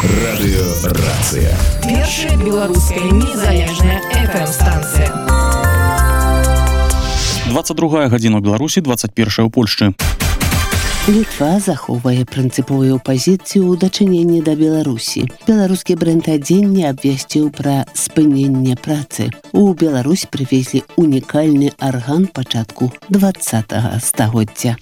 Радыёрацыя. Першая беларуская незалежная FM-станцыя. 22 гадзіна ў Беларусі, 21 ў Польшчы. Літва захоўвае прынцыповую пазіцыю ў дачыненні да Беларусі. Беларускі бренд адзення абвясціў пра спыненне працы. У Беларусь прывезлі унікальны арган пачатку 20-го стагоддзя.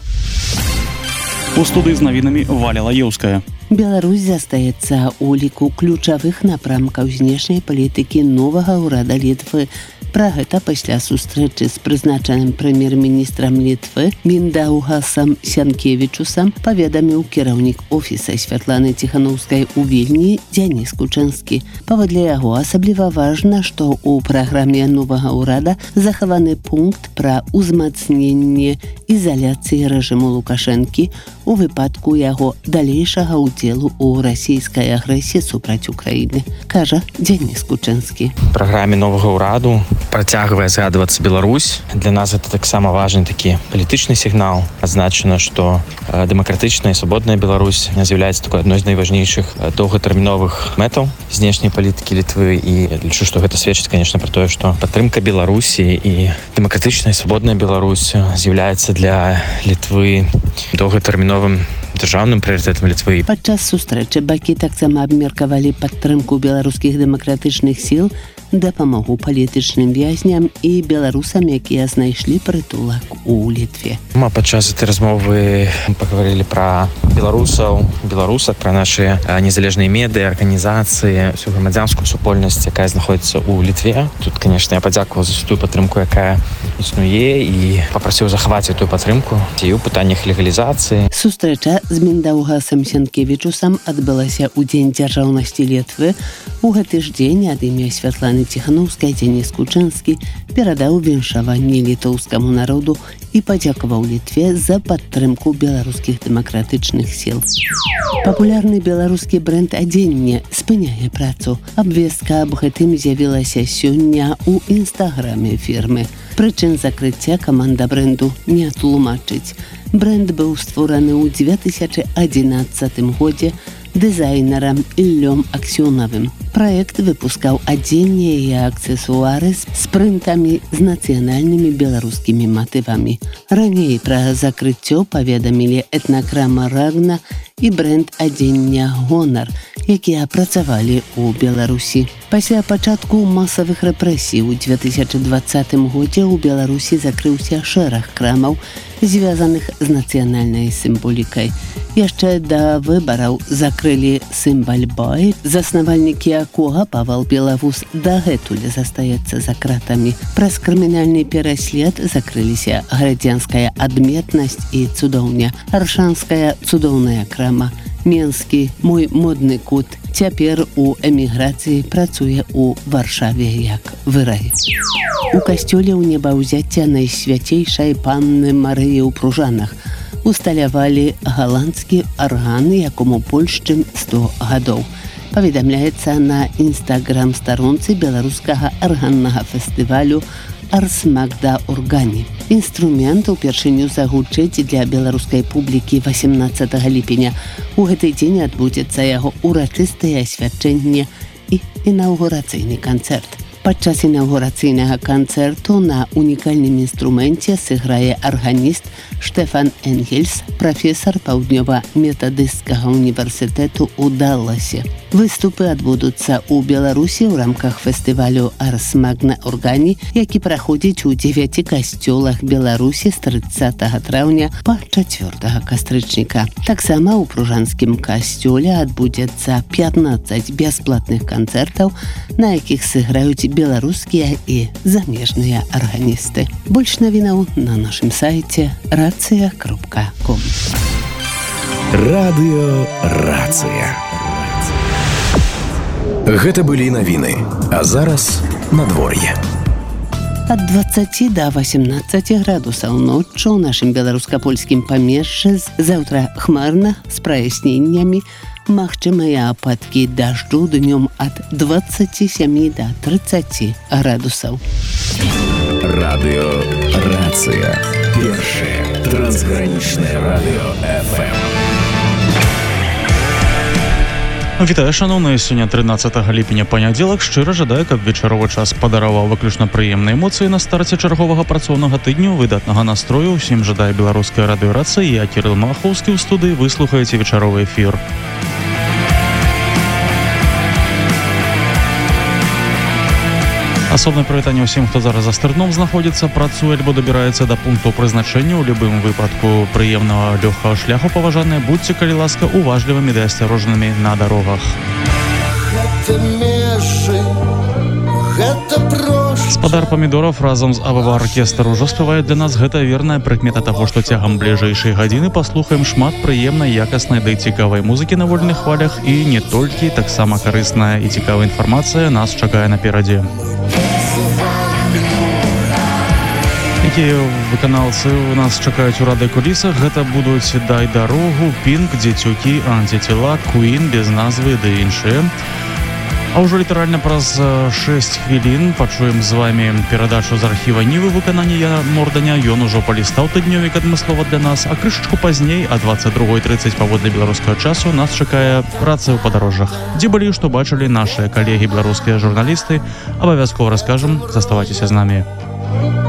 У студыі з навінамі Валя Лаеўская. Беларусь застаецца ў ліку ключавых напрамкаў знешняй палітыкі новага ўрада Літвы. Пра гэта пасля сустрэчы з прызначаным прэм'ер-міністрам Літвы Міндаўгасам Сянкевічусам паведаміў кіраўнік офіса Святланы Ціханаўскай у Вільні Дзяніс Кучэнскі. Паводле яго асабліва важна, што ў праграме новага ўрада захаваны пункт пра ўзмацненне ізаляцыі рэжыму Лукашэнкі у выпадку яго далейшага ўдзелу ў расійскай агрэсіі супраць Украіны, кажа Дзяніс Кучэнскі. В праграме новага ўраду працягвае згадвацца Беларусь. Для нас это таксама важны такі палітычны сігнал. Адзначана, што дэмакратычная і свабодная Беларусь з'яўляецца такой адной з найважнейшых доўгатэрміновых мэтаў знешняй палітыкі Літвы, і лічу, што гэта сведчыць, конечно, пра тое, што падтрымка Беларусі і дэмакратычная і свабодная Беларусь з'яўляецца для Літвы доўгатэрміновым дзяржаўным прыярытэтам Літвы. Падчас сустрэчы бакі таксама абмеркавалі падтрымку беларускіх дэмакратычных сіл, дапамогу палітычным вязням і беларусам, якія знайшлі прытулак у Літве. Мы падчас этой размовы паговорили пра беларусак, пра нашы незалежныя медыа, арганізацыі, всю грамадзянскую супольнасць, якая знаходзіцца ў Літве. Тут, конечно, я падзякуваў за тую падтрымку, якая існуе, і папрасіў захаваць эту падтрымку і ў пытаннях легалізацыі. Сустрэча з Міндаўгасам Сянкевічусам адбылася ў дзень дзяржаўнасці Літвы. У гэты ж дзень ад імя Святланы Ціханаўскай Дзяніс Кучэнскі перадаў віншаванне літоўскаму народу і падзякаваў Літве за падтрымку беларускіх дэмакратычных сіл. Папулярны беларускі бренд адзення спыняе працу. Абвестка аб гэтым з'явілася сёння ў інстаграме фірмы. Прычын закрыцця каманда бренду не тлумачыць. Бренд быў створаны ў 2011 годзе дызайнерам Іллём Аксёнавым. Праект выпускаў адзенне і аксесуары з прынтамі з нацыянальнымі беларускімі матывамі. Раней пра закрыццё паведамілі этнакрама Рагна і бренд адзення Гонар, якія працавалі ў Беларусі. Пасля пачатку масавых рэпрэсій у 2020 годзе ў Беларусі закрыўся шэраг крамаў, звязаных з нацыянальнай сімволікай. Яшчэ да выбараў закрылі сімваль Бай, заснавальнікі якога Павал Белавус дагэтуль застаецца за кратамі. Праз крымінальны пераслед закрыліся градзянская адметнасць і цудоўня, аршанская цудоўная крама, Менскі мой модны кут. Цяпер у эміграцыі працуе ў Варшаве як вырай. У касцёле ў небаўзяцця найсвяцейшай панны Марыі ў Пружанах усталявалі галандскі арган, якому больш чым 100 гадоў. Паведамляецца на інстаграм-старонцы беларускага арганнага фестывалю «Арс Магда Органі». Інструмент упершыню загучыць для беларускай публікі 18 ліпеня. У гэты дзень адбудзецца яго урачыстае асвячэнне і інаўгурацыйны канцэрт. Падчас інаўгурацыйнага канцэрту на унікальным інструменце сыграе арганіст Штефан Энгельс, прафесар паўднёва-метадысцкага універсітэту ў Далласе. Выступы адбудуцца ў Беларусі ў рамках фестывалю «Арс Магда Органі», які праходзіць у 9 касцёлах Беларусі з 30 траўня па 4 кастрычніка. Таксама ў пружанскім касцёле адбудзецца 15 бясплатных канцэртаў, на якіх сыграюць беларускія і замежныя арганісты. Больш навінаў на нашым сайце racya.com. Радыёрацыя. Гэта былі навіны, а зараз надвор'е. Ад 20 до 18 градусаў ноччу ў нашым беларуска-польскім памежжы, заўтра хмарна з праясненнямі, магчымыя ападкі дажджу, днём ад 27 до 30 градусаў. Радыёрацыя. Першае трансгранічнае радыё FM. Вітаю, шановныя, сёння 13 ліпеня панядзелак. Шчыра жадаю, каб вечаровы час падараваў выключна прыемныя эмоцыі на старце чарговага працоўнага тыдню, выдатнага настрою. Усім жадаю беларускай радыёрацыі. Я Кірыл Махоўскі ў студыі. Вы слухаеце вечаровы эфір. Асобнае прывітанне ўсім, хто зараз за стырном знаходзіцца, працуе альбо дабіраецца да пункту прызначэння. У любым выпадку прыемнага лёгкага шляху, паважаныя, будьце, калі ласка, уважлівымі ды асцярожнымі на дарогах. Спадар памідоров разам з АВВ аркестр ужо спявае для нас. Гэта верная прыкмета таго, што цягам бліжэйшай гадзіны паслухаем шмат прыемнай, якаснай ды цікавай музыкі на вольных хвалях, і не толькі, таксама карысная і цікавая інфармацыя нас чакае наперадзе. Якія выканаўцы у нас чакаюць у радыёкулісах, гэта будуць «Дай дарогу», «Пінк», «Дзецюкі», «Антитела», «Куін», «Без назвы» ды іншыя. А ўжо літаральна праз 6 хвілін пачуем з вамі перадачу з архіва Нівы выканання Морданя. Ён ужо палістаў тыднёвік адмыслова для нас, а крышачку пазней, а 22:30 паводле беларускага часу, нас чакае праца ў падарожжах. Дзе былі, што бачылі нашыя калегі беларускія журналісты, абавязкова раскажам, заставайцеся з намі.